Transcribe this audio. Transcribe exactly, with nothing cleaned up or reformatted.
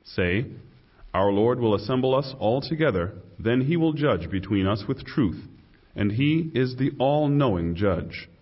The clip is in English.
Say, Our Lord will assemble us all together, then he will judge between us with truth, and he is the all-knowing judge.